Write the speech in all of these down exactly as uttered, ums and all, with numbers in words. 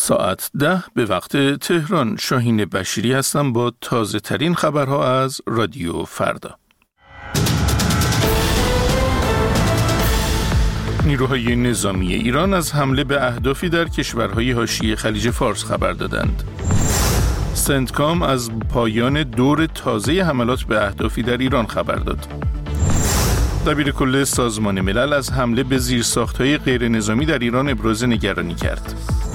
ساعت ده به وقت تهران. شاهین بشیری هستم با تازه ترین خبرها از رادیو فردا. نیروهای نظامی ایران از حمله به اهدافی در کشورهای حاشیه خلیج فارس خبر دادند. سنتکام از پایان دور تازه حملات به اهدافی در ایران خبر داد. دبیرکل سازمان ملل از حمله به زیرساخت‌های غیر نظامی در ایران ابراز نگرانی کرد.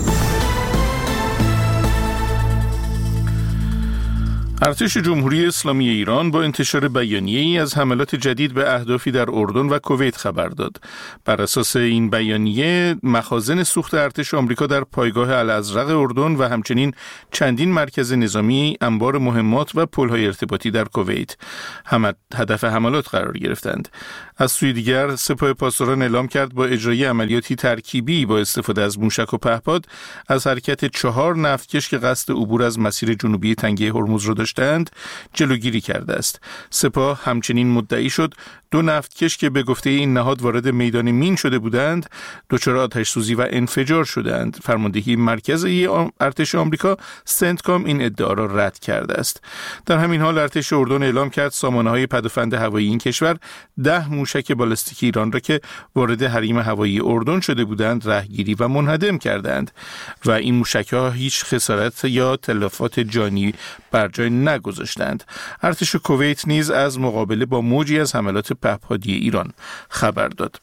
ارتش جمهوری اسلامی ایران با انتشار بیانیه‌ای از حملات جدید به اهدافی در اردن و کویت خبر داد. بر اساس این بیانیه، مخازن سوخت ارتش آمریکا در پایگاه الازرق اردن و همچنین چندین مرکز نظامی، انبار مهمات و پل‌های ارتباطی در کویت هم هدف حملات قرار گرفتند. از سوی دیگر، سپاه پاسداران اعلام کرد با اجرای عملیاتی ترکیبی با استفاده از موشک و پهپاد از حرکت چهار نفتکش که قصد عبور از مسیر جنوبی تنگه هرمز را داشتند جلوگیری کرده است. سپاه همچنین مدعی شد دو نفتکش که به گفته این نهاد وارد میدان مین شده بودند دچار آتش سوزی و انفجار شدند. فرماندهی مرکزی ارتش آمریکا سنتکام این ادعا را رد کرده است. در همین حال ارتش اردن اعلام کرد سامانه‌های پدافند هوایی این کشور ده موشک بالستیک ایران را که وارد حریم هوایی اردن شده بودند رهگیری و منهدم کردند و این موشک‌ها هیچ خسارت یا تلفات جانی بر جای نگذاشتند. ارتش کویت نیز از مقابله با موجی از حملات پهپادی ایران خبر داد.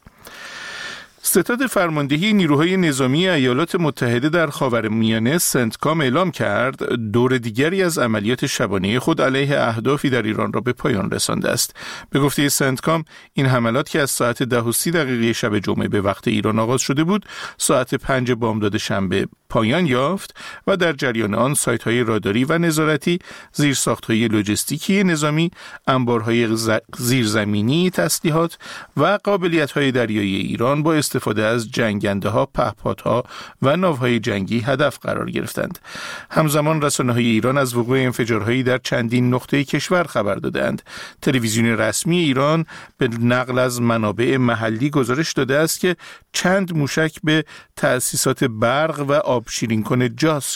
ستاد فرماندهی نیروهای نظامی ایالات متحده در خاورمیانه سنتکام اعلام کرد دور دیگری از عملیات شبانه خود علیه اهدافی در ایران را به پایان رسانده است. به گفته سنتکام این حملات که از ساعت ده و سی دقیقه شب جمعه به وقت ایران آغاز شده بود ساعت پنج بامداد شنبه پایان یافت و در جریان آن سایت‌های راداری و نظارتی، زیرساخت‌های لوجستیکی نظامی، انبارهای زیرزمینی تسلیحات و قابلیت‌های دریایی ایران با استفاده از جنگنده‌ها، پهپادها و ناوهای جنگی هدف قرار گرفتند. همزمان رسانه‌های ایران از وقوع انفجارهایی در چندین نقطه کشور خبر دادند. تلویزیون رسمی ایران به نقل از منابع محلی گزارش داده است که چند موشک به تأسیسات برق و آب شیرین کن جاسک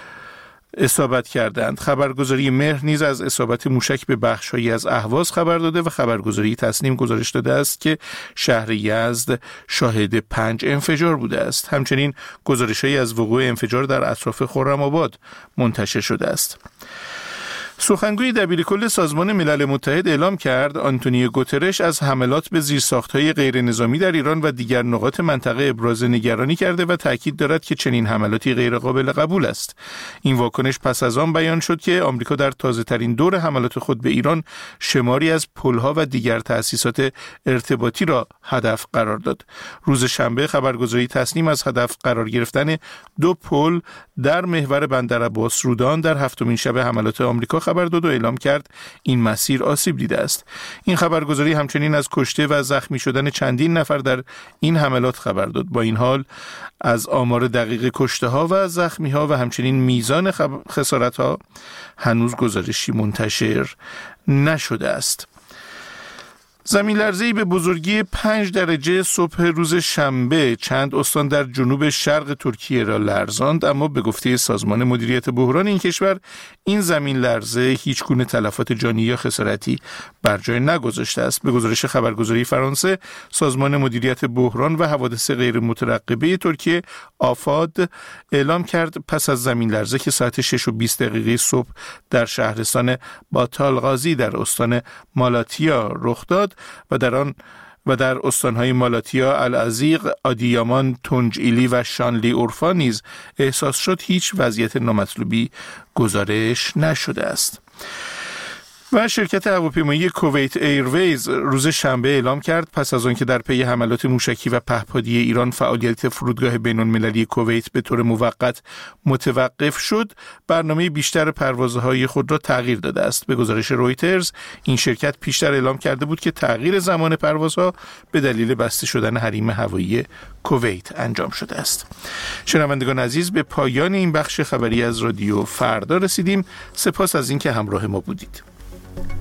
اصابت کردند. خبرگزاری مهر نیز از اصابت موشک به بخش‌هایی از اهواز خبر داده و خبرگزاری تسنیم گزارش داده است که شهر یزد شاهد پنج انفجار بوده است. همچنین گزارش‌هایی از وقوع انفجار در اطراف خرم‌آباد منتشر شده است. سخنگوی دبیرکل سازمان ملل متحد اعلام کرد آنتونیو گوترش از حملات به زیرساخت‌های غیر نظامی در ایران و دیگر نقاط منطقه ابراز نگرانی کرده و تاکید دارد که چنین حملاتی غیر قابل قبول است. این واکنش پس از آن بیان شد که آمریکا در تازه‌ترین دور حملات خود به ایران شماری از پل‌ها و دیگر تأسیسات ارتباطی را هدف قرار داد. روز شنبه خبرگزاری تسنیم از هدف قرار گرفتن دو پل در محور بندرعباس رودان در هفتمین شب حملات آمریکا خبر داد و اعلام کرد این مسیر آسیب دیده است. این خبرگزاری همچنین از کشته و زخمی شدن چندین نفر در این حملات خبر داد. با این حال از آمار دقیق کشته ها و زخمی ها و همچنین میزان خسارت ها هنوز گزارشی منتشر نشده است. زمین لرزه‌ای به بزرگی پنج درجه صبح روز شنبه چند استان در جنوب شرق ترکیه را لرزاند، اما به گفته سازمان مدیریت بحران این کشور این زمین لرزه هیچ گونه تلفات جانی یا خسارتی بر جای نگذاشته است. به گزارش خبرگزاری فرانسه، سازمان مدیریت بحران و حوادث غیر مترقبه ترکیه آفاد اعلام کرد پس از زمین لرزه که ساعت شش و بیست دقیقه صبح در شهرستان باتالغازی در استان مالاتیا رخ داد و در آن و در استانهای مالاتیا، العزیق، آدیامان، تونجئیلی و شانلی اورفا نیز احساس شد هیچ وضعیت نامطلوبی گزارش نشده است. و شرکت هواپیمایی کویت ایرویز روز شنبه اعلام کرد پس از آنکه در پی حملات موشکی و پهپادی ایران فعالیت فرودگاه بین‌المللی کویت به طور موقت متوقف شد، برنامه بیشتر پروازهای خود را تغییر داده است. به گزارش رویترز این شرکت پیشتر اعلام کرده بود که تغییر زمان پروازها به دلیل بسته شدن حریم هوایی کویت انجام شده است. شنوندگان عزیز، به پایان این بخش خبری از رادیو فردا رسیدیم. سپاس از اینکه همراه ما بودید.